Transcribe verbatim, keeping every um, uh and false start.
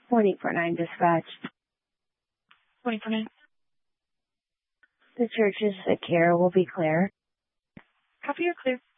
twenty-four nine dispatch. twenty-four nine. The church is secure. Will be clear. Copy, you're clear.